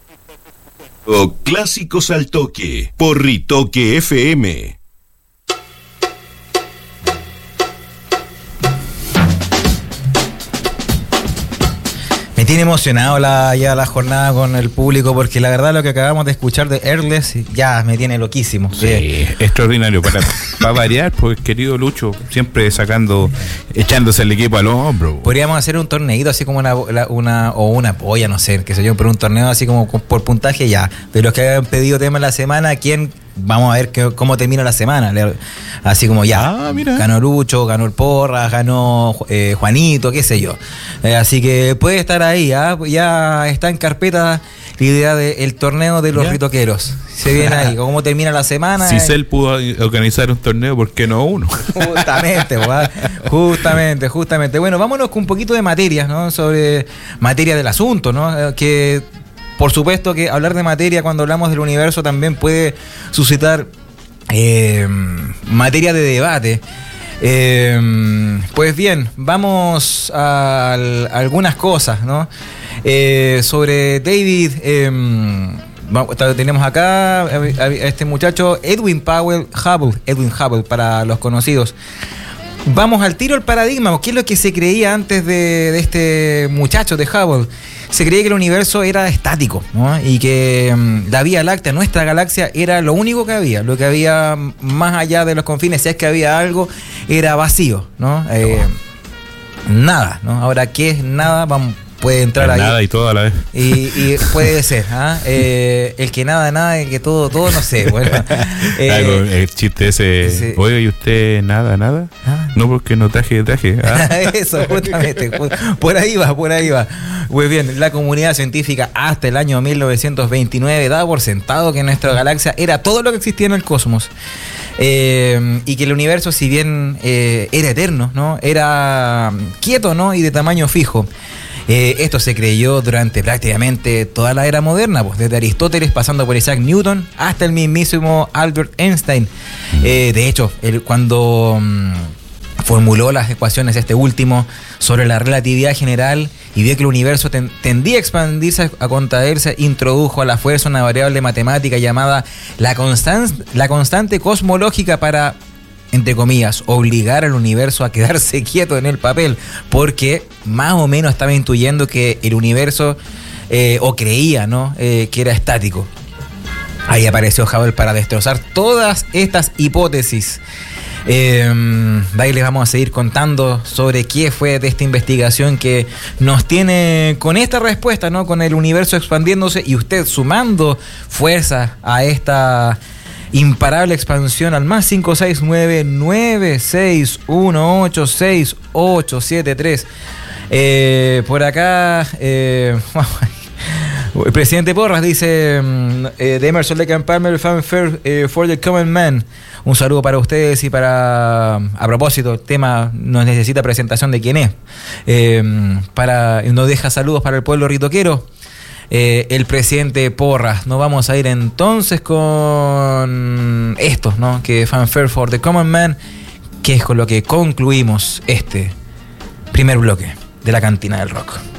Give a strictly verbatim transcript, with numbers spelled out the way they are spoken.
Clásicos al Toque por Ritoque F M. Me tiene emocionado la, ya la jornada con el público, porque la verdad lo que acabamos de escuchar de Airless ya me tiene loquísimo. Sí, eh. extraordinario. Para, para variar, pues querido Lucho, siempre sacando, echándose el equipo al hombro. Podríamos hacer un torneito así como una, una o una polla, no sé, qué sé yo, pero un torneo así como por puntaje ya. De los que hayan pedido tema en la semana, ¿quién? Vamos a ver que, cómo termina la semana. Así como ya, ah, mira. Ganó Lucho, ganó el Porras, ganó eh, Juanito, qué sé yo. Eh, así que puede estar ahí, ¿eh? Ya está en carpeta la idea del torneo de los ¿Ya? Ritoqueros. Se viene ahí, cómo termina la semana. Si Cel pudo organizar un torneo, ¿por qué no uno? Justamente, justamente, justamente. Bueno, vámonos con un poquito de materias, ¿no? Sobre materia del asunto, ¿no? Que... Por supuesto que hablar de materia cuando hablamos del universo también puede suscitar eh, materia de debate. Eh, pues bien, vamos a, a algunas cosas, ¿no? Eh, sobre David, eh, tenemos acá a este muchacho Edwin Powell Hubble, Edwin Hubble para los conocidos. Vamos al tiro al paradigma. ¿Qué es lo que se creía antes de, de este muchacho de Hubble? Se creía que el universo era estático, ¿no? Y que um, la Vía Láctea, nuestra galaxia, era lo único que había. Lo que había más allá de los confines, si es que había algo, era vacío, ¿no? Eh, nada, ¿no? Ahora, ¿qué es nada? Vamos, puede entrar el ahí. Nada y todo a la vez. Y, y puede ser, ¿ah? ¿eh? El que nada, nada, el que todo, todo, no sé. Bueno, eh, Algo, el chiste ese. Sí. Oye, ¿y usted nada, nada? ¿Ah? No, porque no traje, traje. ¿Ah? Eso, justamente. Por ahí va, por ahí va. Pues bien, la comunidad científica hasta el año mil novecientos veintinueve daba por sentado que nuestra galaxia era todo lo que existía en el cosmos. Eh, y que el universo, si bien eh, era eterno, ¿no? Era quieto, ¿no? Y de tamaño fijo. Eh, esto se creyó durante prácticamente toda la era moderna, pues desde Aristóteles pasando por Isaac Newton hasta el mismísimo Albert Einstein. Eh, de hecho, él, cuando um, formuló las ecuaciones este último sobre la relatividad general y vio que el universo ten, tendía a expandirse, a contraerse, introdujo a la fuerza una variable matemática llamada la, constan- la constante cosmológica para, entre comillas, obligar al universo a quedarse quieto en el papel, porque más o menos estaba intuyendo que el universo, eh, o creía, ¿no? Eh, que era estático. Ahí apareció Hubble para destrozar todas estas hipótesis. Eh, de ahí les vamos a seguir contando sobre qué fue de esta investigación que nos tiene con esta respuesta, ¿no? Con el universo expandiéndose y usted sumando fuerza a esta imparable expansión al más cinco seis nueve, nueve seis uno ocho, seis ocho siete tres. Eh, por acá, eh, el presidente Porras dice eh, de Emerson Lake and Palmer Fanfare eh, for the Common Man. Un saludo para ustedes y para, a propósito, el tema nos necesita presentación de quién es. Eh, para, nos deja saludos para el pueblo ritoquero. Eh, el presidente Porras. Nos vamos a ir entonces con esto, ¿no? Que Fanfare for the Common Man, que es con lo que concluimos este primer bloque de la Cantina del Rock.